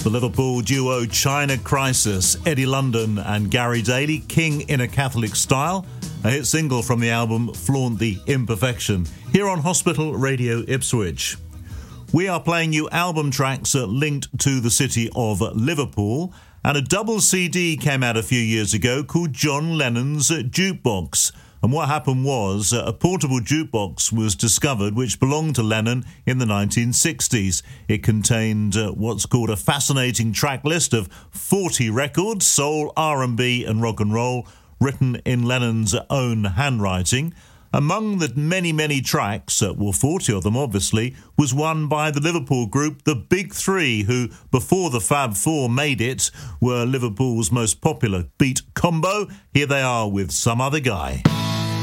The Liverpool duo China Crisis, Eddie London and Gary Daly, King in a Catholic Style, a hit single from the album Flaunt the Imperfection, here on Hospital Radio Ipswich. We are playing you album tracks linked to the city of Liverpool, and a double CD came out a few years ago called John Lennon's Jukebox. And what happened was a portable jukebox was discovered which belonged to Lennon in the 1960s. It contained what's called a fascinating track list of 40 records, soul, R&B and rock and roll, written in Lennon's own handwriting. Among the many, many tracks, 40 of them obviously, was one by the Liverpool group The Big Three, who, before the Fab Four made it, were Liverpool's most popular beat combo. Here they are with Some Other Guy.